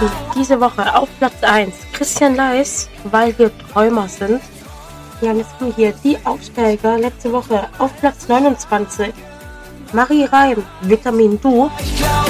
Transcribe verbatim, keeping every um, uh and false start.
Diese Woche auf Platz eins Christian Leis, weil wir Träumer sind. Ja, jetzt haben wir hier die Aufsteiger letzte Woche auf Platz neunundzwanzig. Marie Reim, Vitamin Du. Ich glaub